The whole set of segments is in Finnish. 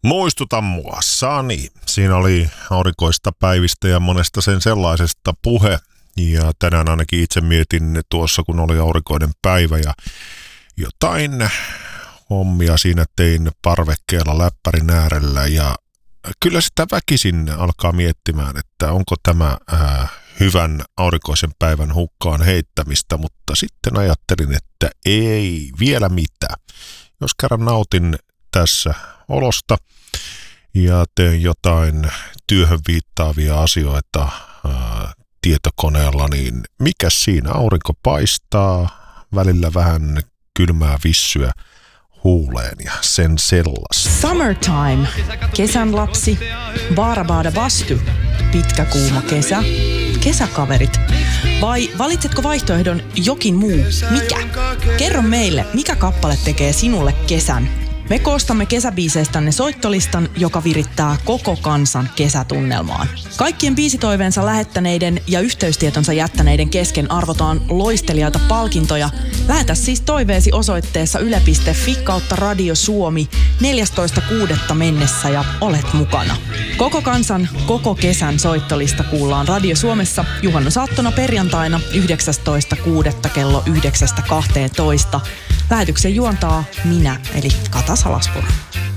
Muistuta mua, Sani. Siinä oli aurinkoista päivistä ja monesta sen sellaisesta puhe. Ja tänään ainakin itse mietin tuossa, kun oli aurinkoinen päivä ja jotain hommia siinä tein parvekkeella läppärin äärellä. Ja kyllä sitä väkisin alkaa miettimään, että onko tämä hyvän aurinkoisen päivän hukkaan heittämistä, mutta sitten ajattelin, että ei vielä mitään. Jos kerran nautin tässä olosta ja teen jotain työhön viittaavia asioita tietokoneella, niin mikä siinä? Aurinko paistaa, välillä vähän kylmää vissyä huuleen ja sen sellaista. Summertime, kesän lapsi, baarabaada vastu, pitkä kuuma kesä, kesäkaverit. Vai valitsetko vaihtoehdon jokin muu? Mikä? Kerro meille, mikä kappale tekee sinulle kesän? Me koostamme kesäbiiseistänne soittolistan, joka virittää koko kansan kesätunnelmaan. Kaikkien biisitoiveensa lähettäneiden ja yhteystietonsa jättäneiden kesken arvotaan loistelijaita palkintoja. Lähetä siis toiveesi osoitteessa yle.fi/Radio Suomi 14.6. mennessä ja olet mukana. Koko kansan, koko kesän soittolista kuullaan Radio Suomessa juhannusaattona perjantaina 19.6. kello 9.12. Lähetyksen juontaa minä, eli Kata Salaspuro.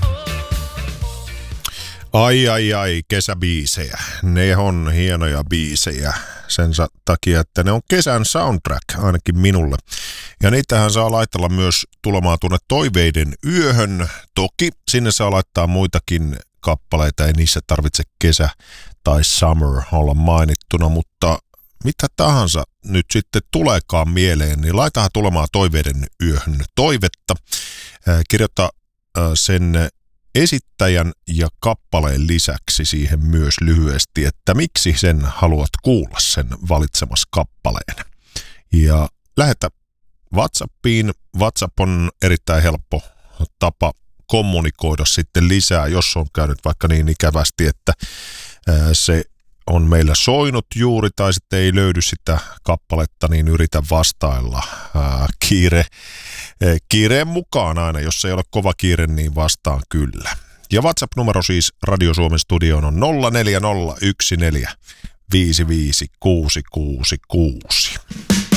Ai, kesäbiisejä. Ne on hienoja biisejä sen takia, että ne on kesän soundtrack, ainakin minulle. Ja niitähän saa laitella myös tulemaan tuonne toiveiden yöhön. Toki sinne saa laittaa muitakin kappaleita, ei niissä tarvitse kesä tai summer olla mainittuna, mutta mitä tahansa nyt sitten tuleekaan mieleen, niin laitahan tulemaan toiveiden yöhön toivetta. Kirjoita sen esittäjän ja kappaleen lisäksi siihen myös lyhyesti, että miksi sen haluat kuulla, sen valitsemas kappaleen. Ja lähetä WhatsAppiin. WhatsApp on erittäin helppo tapa kommunikoida sitten lisää, jos on käynyt vaikka niin ikävästi, että se on meillä soinut juuri tai sitten ei löydy sitä kappaletta, niin yritä vastailla kiireen mukaan aina. Jos ei ole kova kiire, niin vastaan kyllä. Ja WhatsApp-numero siis Radio Suomen studioon on 0401455666.